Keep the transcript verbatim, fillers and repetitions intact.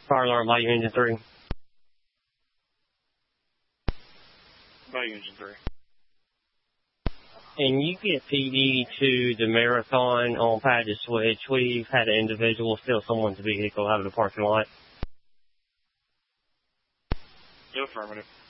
Fire alarm, Bayou Engine three. Bayou Engine three. And you get P D to the Marathon on Padgett Switch. We've had an individual steal someone's vehicle out of the parking lot. Affirmative.